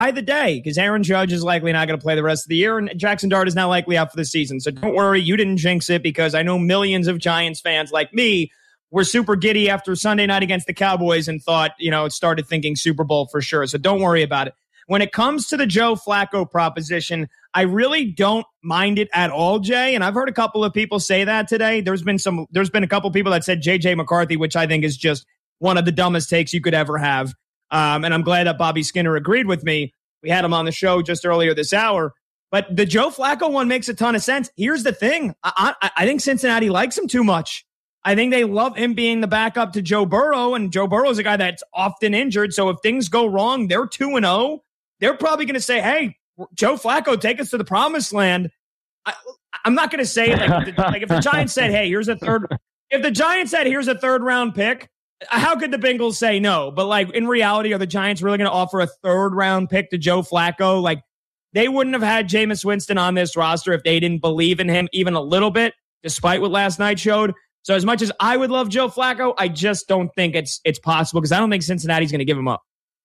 by the day because Aaron Judge is likely not going to play the rest of the year, and Jackson Dart is now likely out for the season. So don't worry, you didn't jinx it because I know millions of Giants fans like me were super giddy after Sunday night against the Cowboys and thought, started thinking Super Bowl for sure. So don't worry about it. When it comes to the Joe Flacco proposition, I really don't mind it at all, Jay. And I've heard a couple of people say that today. There's been a couple of people that said J.J. McCarthy, which I think is just one of the dumbest takes you could ever have. And I'm glad that Bobby Skinner agreed with me. We had him on the show just earlier this hour. But the Joe Flacco one makes a ton of sense. Here's the thing. I think Cincinnati likes him too much. I think they love him being the backup to Joe Burrow, and Joe Burrow is a guy that's often injured. So if things go wrong, they're 2-0. They're probably going to say, hey, Joe Flacco, take us to the promised land. I'm not going to say like if the Giants said, hey, here's a third. If the Giants said, here's a third round pick, how could the Bengals say no? But like in reality, are the Giants really going to offer a third round pick to Joe Flacco? Like they wouldn't have had Jameis Winston on this roster if they didn't believe in him even a little bit, despite what last night showed. So as much as I would love Joe Flacco, I just don't think it's possible because I don't think Cincinnati's going to give him up.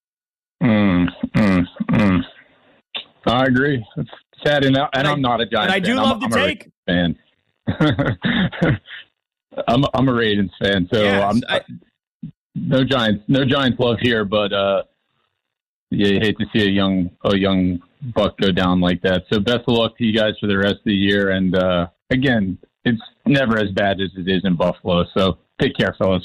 I agree. It's sad, and I'm not a Giants fan. I do love the take. Fan. I'm a Ravens fan, so yes, no Giants love here. But you hate to see a young buck go down like that. So best of luck to you guys for the rest of the year. And again, it's never as bad as it is in Buffalo. So take care, fellas.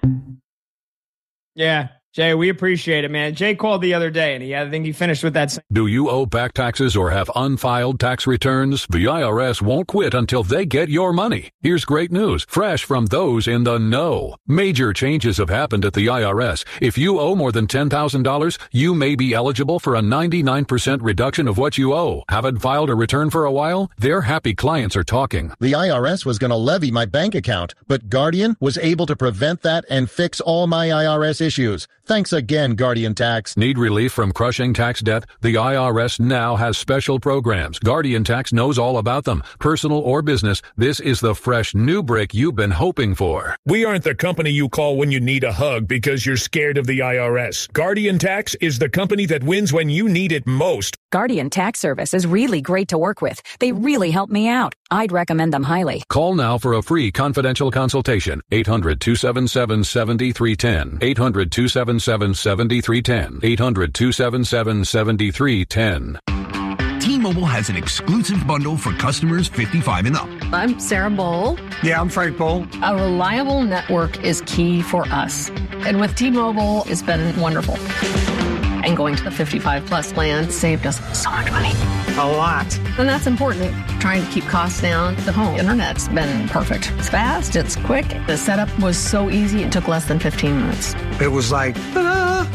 Yeah. Jay, we appreciate it, man. Jay called the other day, and I think he finished with that. Do you owe back taxes or have unfiled tax returns? The IRS won't quit until they get your money. Here's great news, fresh from those in the know. Major changes have happened at the IRS. If you owe more than $10,000, you may be eligible for a 99% reduction of what you owe. Haven't filed a return for a while? Their happy clients are talking. The IRS was going to levy my bank account, but Guardian was able to prevent that and fix all my IRS issues. Thanks again, Guardian Tax. Need relief from crushing tax debt? The IRS now has special programs. Guardian Tax knows all about them. Personal or business, this is the fresh new break you've been hoping for. We aren't the company you call when you need a hug because you're scared of the IRS. Guardian Tax is the company that wins when you need it most. Guardian Tax Service is really great to work with. They really help me out. I'd recommend them highly. Call now for a free confidential consultation. 800-277-7310. 800-277-7310. 800-277-7310. T-Mobile has an exclusive bundle for customers 55 and up. I'm Sarah Bowl. Yeah, I'm Frank Bowl. A reliable network is key for us. And with T-Mobile, it's been wonderful. And going to the 55-plus plan saved us so much money. A lot. And that's important. Trying to keep costs down. The home internet's been perfect. It's fast. It's quick. The setup was so easy. It took less than 15 minutes. It was like, ta-da!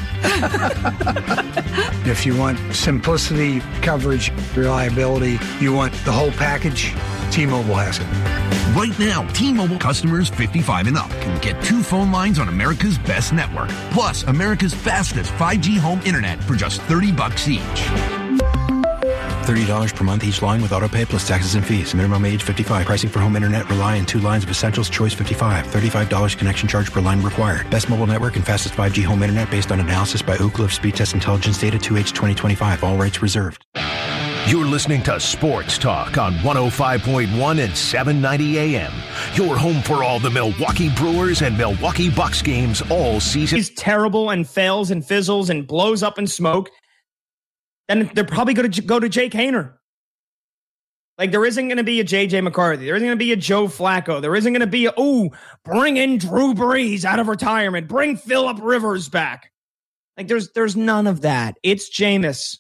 If you want simplicity, coverage, reliability, you want the whole package, T-Mobile has it. Right now, T-Mobile customers 55 and up can get 2 phone lines on America's best network, plus America's fastest 5G home internet for just $30 each. $30 per month each line with autopay plus taxes and fees. Minimum age 55. Pricing for home internet rely on 2 lines of Essentials Choice 55. $35 connection charge per line required. Best mobile network and fastest 5G home internet based on analysis by Ookla of Speed Test Intelligence data 2H 2025. All rights reserved. You're listening to Sports Talk on 105.1 and 790 AM. Your home for all the Milwaukee Brewers and Milwaukee Bucks games all season. He's terrible and fails and fizzles and blows up in smoke. Then they're probably going to go to Jake Haener. Like, there isn't going to be a J.J. McCarthy. There isn't going to be a Joe Flacco. There isn't going to be bring in Drew Brees out of retirement. Bring Phillip Rivers back. Like, there's none of that. It's Jameis.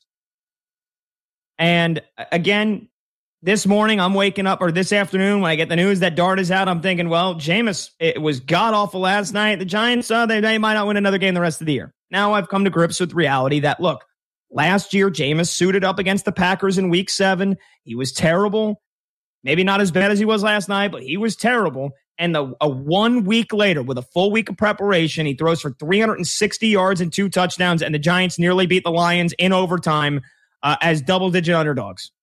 And again, this morning I'm waking up, or this afternoon when I get the news that Dart is out, I'm thinking, well, Jameis, it was god-awful last night. The Giants, they might not win another game the rest of the year. Now I've come to grips with reality that, look, last year Jameis suited up against the Packers in Week 7. He was terrible. Maybe not as bad as he was last night, but he was terrible. And a 1 week later, with a full week of preparation, he throws for 360 yards and 2 touchdowns, and the Giants nearly beat the Lions in overtime as double-digit underdogs.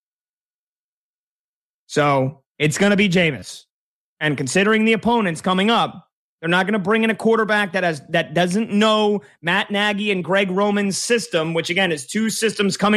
So it's going to be Jameis. And considering the opponents coming up, They're not going to bring in a quarterback that doesn't know Matt Nagy and Greg Roman's system, which again is two systems coming